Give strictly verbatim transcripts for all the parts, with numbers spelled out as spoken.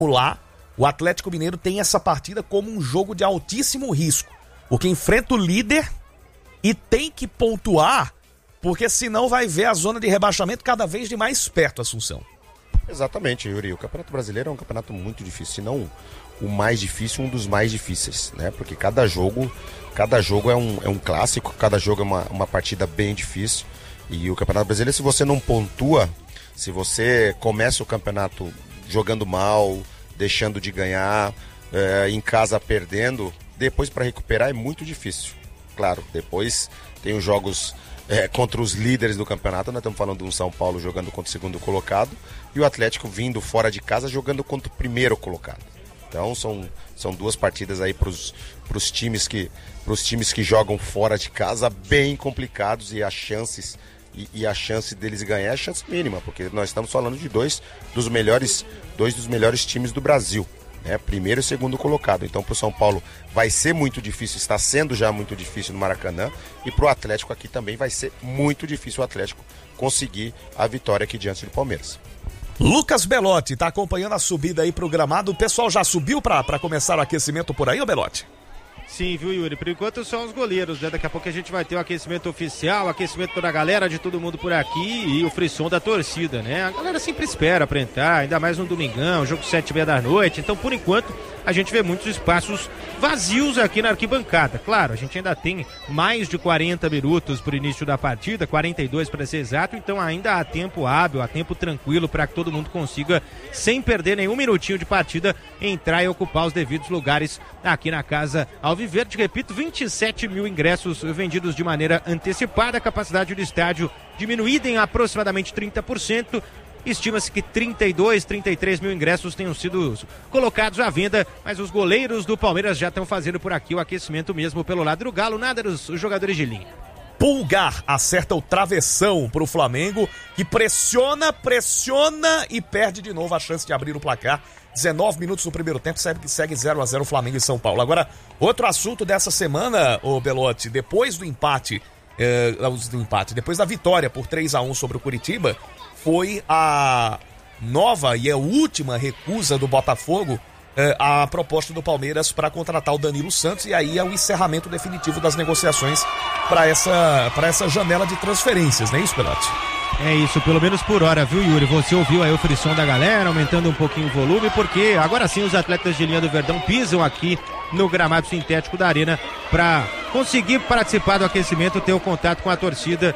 lá, o Atlético Mineiro tem essa partida como um jogo de altíssimo risco, porque enfrenta o líder e tem que pontuar, porque senão vai ver a zona de rebaixamento cada vez de mais perto, Assunção. Exatamente, Yuri. O Campeonato Brasileiro é um campeonato muito difícil, se não o mais difícil, um dos mais difíceis, né? Porque cada jogo, cada jogo é um, é um clássico, cada jogo é uma, uma partida bem difícil. E o Campeonato Brasileiro, se você não pontua, se você começa o campeonato jogando mal, deixando de ganhar, é, em casa perdendo, depois para recuperar é muito difícil. Claro, depois tem os jogos é, contra os líderes do campeonato, nós estamos falando de um São Paulo jogando contra o segundo colocado e o Atlético vindo fora de casa jogando contra o primeiro colocado. Então são, são duas partidas aí para os times que, pros times que jogam fora de casa bem complicados e as chances E, e a chance deles ganhar é a chance mínima, porque nós estamos falando de dois dos melhores, dois dos melhores times do Brasil, né? Primeiro e segundo colocado. Então para o São Paulo vai ser muito difícil, está sendo já muito difícil no Maracanã, e para o Atlético aqui também vai ser muito difícil o Atlético conseguir a vitória aqui diante do Palmeiras. Lucas Belotti está acompanhando a subida aí pro gramado. O pessoal já subiu para começar o aquecimento por aí, ô Belotti? Sim, viu, Yuri? Por enquanto são os goleiros, né? Daqui a pouco a gente vai ter o aquecimento oficial, aquecimento da galera, de todo mundo por aqui e o frisson da torcida, né? A galera sempre espera pra entrar, ainda mais no domingão, jogo sete e meia da noite. Então, por enquanto, a gente vê muitos espaços vazios aqui na arquibancada. Claro, a gente ainda tem mais de quarenta minutos pro início da partida, quarenta e dois para ser exato, então ainda há tempo hábil, há tempo tranquilo para que todo mundo consiga, sem perder nenhum minutinho de partida, entrar e ocupar os devidos lugares aqui na Casa Alviverde. Repito, vinte e sete mil ingressos vendidos de maneira antecipada, a capacidade do estádio diminuída em aproximadamente trinta por cento. Estima-se que trinta e dois, trinta e três mil ingressos tenham sido colocados à venda, mas os goleiros do Palmeiras já estão fazendo por aqui o aquecimento mesmo pelo lado do Galo, nada dos jogadores de linha. Pulgar acerta o travessão pro Flamengo, que pressiona, pressiona e perde de novo a chance de abrir o placar. dezenove minutos no primeiro tempo, segue, segue zero a zero Flamengo e São Paulo. Agora, outro assunto dessa semana, ô Belotti, depois do empate, eh, do empate, depois da vitória por três a um sobre o Curitiba, foi a nova e a última recusa do Botafogo eh, à proposta do Palmeiras para contratar o Danilo Santos, e aí é o encerramento definitivo das negociações para essa, para essa janela de transferências, não é isso, Belotti? É isso, pelo menos por hora, viu, Yuri? Você ouviu aí o frisson da galera, aumentando um pouquinho o volume, porque agora sim os atletas de linha do Verdão pisam aqui no gramado sintético da Arena para conseguir participar do aquecimento, ter o contato com a torcida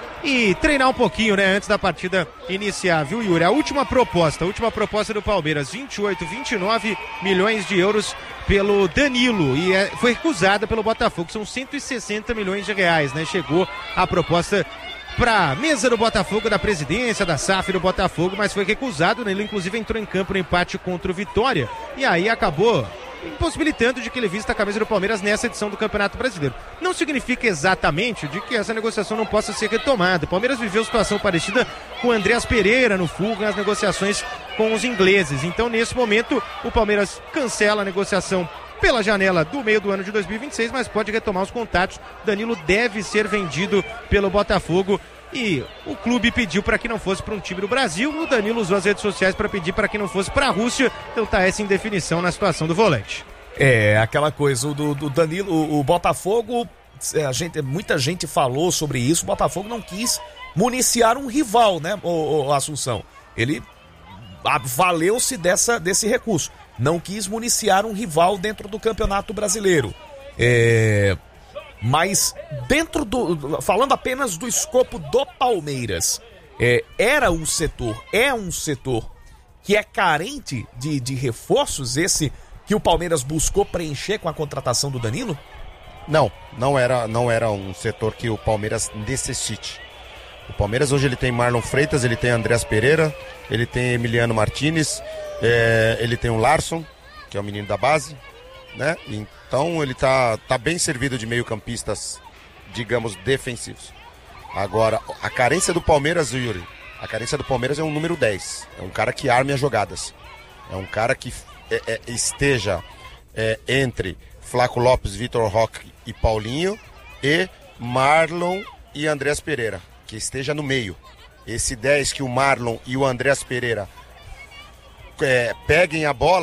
e treinar um pouquinho, né, antes da partida iniciar, viu, Yuri? A última proposta, a última proposta do Palmeiras, vinte e oito, vinte e nove milhões de euros pelo Danilo, e é, foi recusada pelo Botafogo, são cento e sessenta milhões de reais, né? Chegou a proposta pra mesa do Botafogo, da presidência, da S A F do Botafogo, mas foi recusado, né? Ele inclusive entrou em campo no empate contra o Vitória, e aí acabou impossibilitando de que ele vista a camisa do Palmeiras nessa edição do Campeonato Brasileiro. Não significa exatamente de que essa negociação não possa ser retomada. O Palmeiras viveu situação parecida com o Andreas Pereira no Fulham nas negociações com os ingleses. Então, nesse momento, o Palmeiras cancela a negociação pela janela do meio do ano de dois mil e vinte e seis, mas pode retomar os contatos. Danilo deve ser vendido pelo Botafogo e o clube pediu para que não fosse para um time do Brasil. O Danilo usou as redes sociais para pedir para que não fosse para a Rússia. Então tá essa indefinição na situação do volante. É, aquela coisa do, do Danilo, o, o Botafogo, a gente, muita gente falou sobre isso. O Botafogo não quis municiar um rival, né, o, o Assunção? Ele valeu-se dessa, desse recurso. Não quis municiar um rival dentro do Campeonato Brasileiro. É... Mas dentro do... Falando apenas do escopo do Palmeiras, é, era um setor, é um setor que é carente de, de reforços, esse que o Palmeiras buscou preencher com a contratação do Danilo? Não, não era, não era um setor que o Palmeiras necessite. O Palmeiras hoje ele tem Marlon Freitas, ele tem Andreas Pereira, ele tem Emiliano Martinez, é, ele tem o Larson, que é o menino da base, né? Então ele tá, tá bem servido de meio-campistas, digamos, defensivos. Agora, a carência do Palmeiras, Yuri, a carência do Palmeiras é um número dez. É um cara que arme as jogadas. É um cara que é, é, esteja é, entre Flaco Lopes, Vitor Roque e Paulinho, e Marlon e Andreas Pereira, que esteja no meio. Esse dez que o Marlon e o Andreas Pereira é, peguem a bola